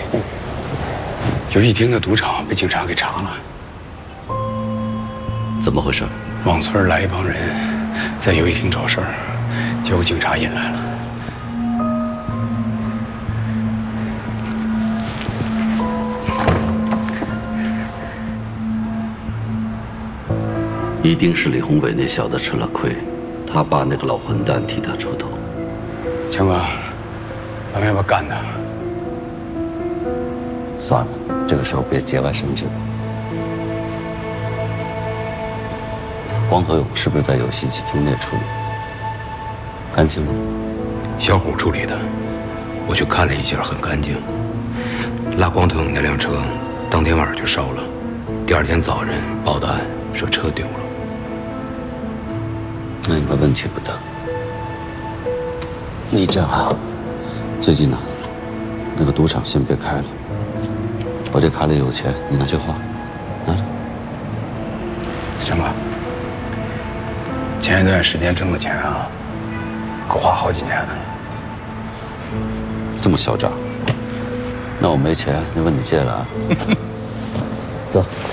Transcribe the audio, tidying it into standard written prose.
游戏厅的赌场被警察给查了。 怎么回事？ 往村来一帮人，在游戏厅找事儿，结果警察引来了。 一定是李宏伟那小子吃了亏，他爸那个老混蛋替他出头。 强哥，咱们要不要干他？ 算了，这个时候别节外生枝。光头勇是不是在游戏机厅内处理？干净吗？ 小虎处理的，我去看了一下，很干净。拉光头勇那辆车，当天晚上就烧了，第二天早晨报的案，说车丢了。 那应该问题不大。你这样啊，最近呢，那个赌场先别开了。我这卡里有钱，你拿去花，拿着。 行吧。前一段时间挣的钱啊，够花好几年的了。 这么嚣张？那我没钱，就问你借了啊。走。